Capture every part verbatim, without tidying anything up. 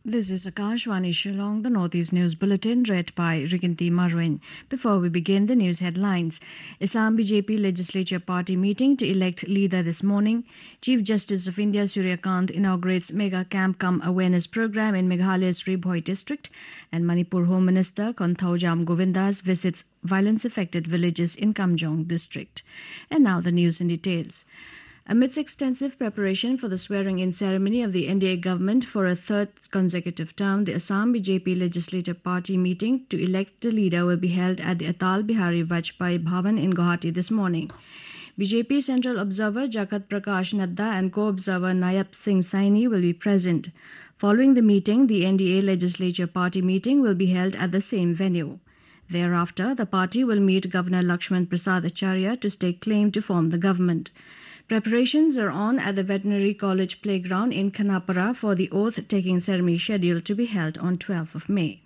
This is Akashwani Shillong, the Northeast News Bulletin, read by Rikinti Marwin. Before we begin, the news headlines. Assam B J P Legislature Party meeting to elect leader this morning. Chief Justice of India Surya Kant inaugurates Mega Camp Cum Awareness Program in Meghalaya's Ribhoi district. And Manipur Home Minister Konthaujam Govindas visits violence-affected villages in Kamjong district. And now the news in details. Amidst extensive preparation for the swearing-in ceremony of the N D A government for a third consecutive term, the Assam B J P Legislative Party meeting to elect the leader will be held at the Atal Bihari Vajpayee Bhavan in Guwahati this morning. B J P Central Observer Jagat Prakash Nadda and Co-Observer Nayab Singh Saini will be present. Following the meeting, the N D A Legislature Party meeting will be held at the same venue. Thereafter, the party will meet Governor Lakshman Prasad Acharya to stake claim to form the government. Preparations are on at the Veterinary College Playground in Khanapara for the oath-taking ceremony scheduled to be held on twelfth of May.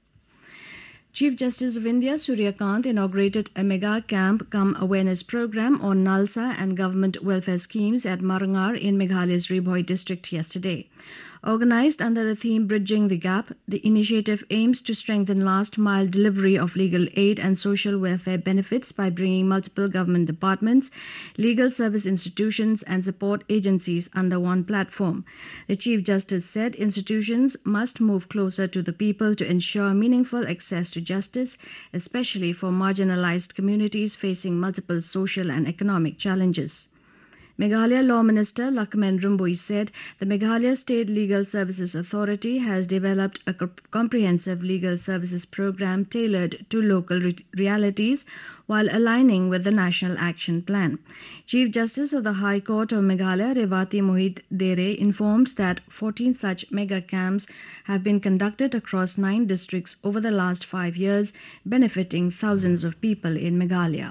Chief Justice of India Surya Kant inaugurated a Mega Camp Cum Awareness Program on NALSA and government welfare schemes at Marangar in Meghalaya's Ribhoi district yesterday. Organized under the theme Bridging the Gap, the initiative aims to strengthen last-mile delivery of legal aid and social welfare benefits by bringing multiple government departments, legal service institutions and support agencies under one platform. The Chief Justice said institutions must move closer to the people to ensure meaningful access to justice, especially for marginalized communities facing multiple social and economic challenges. Meghalaya Law Minister Lakmen Rumbui said the Meghalaya State Legal Services Authority has developed a comprehensive legal services program tailored to local re realities while aligning with the National Action Plan. Chief Justice of the High Court of Meghalaya Revati Mohit Dere informed that fourteen such mega camps have been conducted across nine districts over the last five years, benefiting thousands of people in Meghalaya.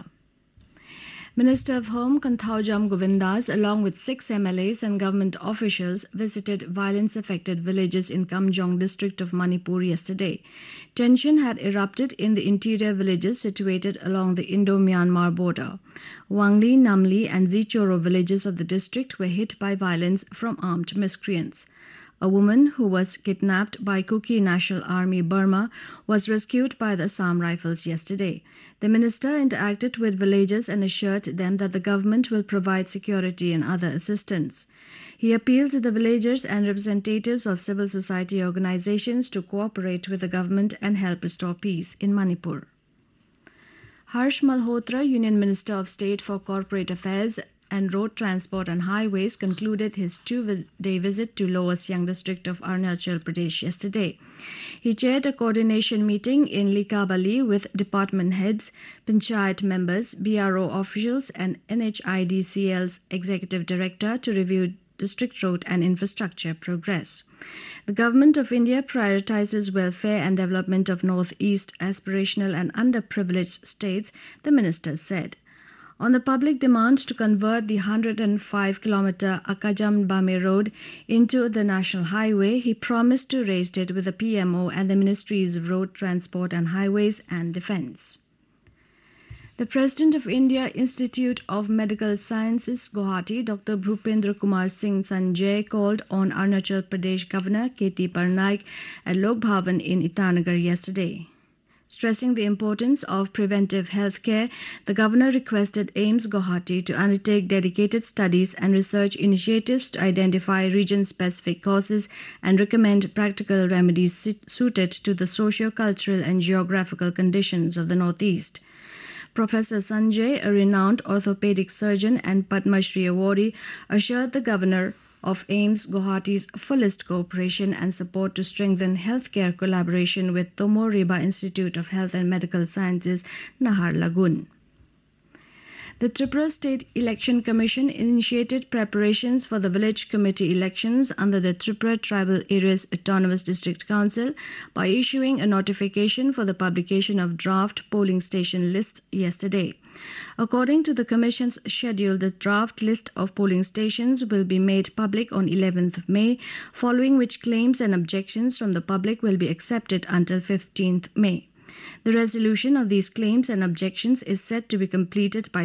Minister of Home Konthaujam Govindas, along with six M L As and government officials, visited violence-affected villages in Kamjong district of Manipur yesterday. Tension had erupted in the interior villages situated along the Indo-Myanmar border. Wangli, Namli and Zichoro villages of the district were hit by violence from armed miscreants. A woman who was kidnapped by Kuki National Army Burma was rescued by the Assam Rifles yesterday. The minister interacted with villagers and assured them that the government will provide security and other assistance. He appealed to the villagers and representatives of civil society organizations to cooperate with the government and help restore peace in Manipur. Harsh Malhotra, Union Minister of State for Corporate Affairs and Road Transport and Highways, concluded his two-day visit to Lower Siang district of Arunachal Pradesh yesterday. He chaired a coordination meeting in Likabali with department heads, panchayat members, B R O officials and N H I D C L's executive director to review district road and infrastructure progress. The Government of India prioritizes welfare and development of northeast aspirational and underprivileged states, the minister said. On the public demand to convert the one hundred five kilometer Akajam-Bame road into the national highway, he promised to raise it with the P M O and the Ministries of Road Transport and Highways and Defence. The President of India Institute of Medical Sciences, Guwahati, Doctor Bhupendra Kumar Singh Sanjay, called on Arunachal Pradesh Governor K T Parnaik at Lok Bhavan in Itanagar yesterday. Stressing the importance of preventive health care, the governor requested AIIMS Guwahati to undertake dedicated studies and research initiatives to identify region-specific causes and recommend practical remedies suited to the socio-cultural and geographical conditions of the Northeast. Professor Sanjay, a renowned orthopedic surgeon and Padma Shri awardee, assured the governor of AIIMS Guwahati's fullest cooperation and support to strengthen healthcare collaboration with Tomo Riba Institute of Health and Medical Sciences, Naharlagun. The Tripura State Election Commission initiated preparations for the village committee elections under the Tripura Tribal Areas Autonomous District Council by issuing a notification for the publication of draft polling station lists yesterday. According to the Commission's schedule, the draft list of polling stations will be made public on eleventh of May, following which claims and objections from the public will be accepted until fifteenth of May. The resolution of these claims and objections is set to be completed by